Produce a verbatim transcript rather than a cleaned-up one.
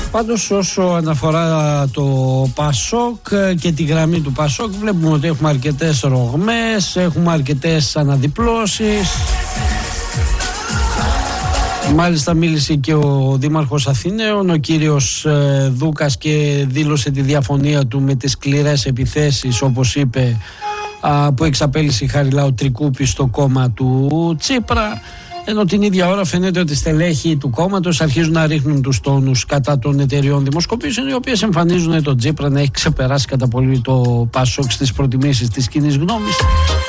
Πάντως όσο αναφορά το Πασόκ και τη γραμμή του Πασόκ, βλέπουμε ότι έχουμε αρκετές ρογμές, έχουμε αρκετές αναδιπλώσεις. Μάλιστα μίλησε και ο Δήμαρχος Αθηναίων, ο κύριος Δούκας, και δήλωσε τη διαφωνία του με τις σκληρές επιθέσεις, όπως είπε, που εξαπέλυσε η Χαριλάου Τρικούπη στο κόμμα του Τσίπρα. Ενώ την ίδια ώρα φαίνεται ότι στελέχη του κόμματος αρχίζουν να ρίχνουν τους τόνους κατά των εταιριών δημοσκοπήσεων, οι οποίες εμφανίζουν τον Τσίπρα να έχει ξεπεράσει κατά πολύ το Πασόκ στις προτιμήσεις της κοινής γνώμης.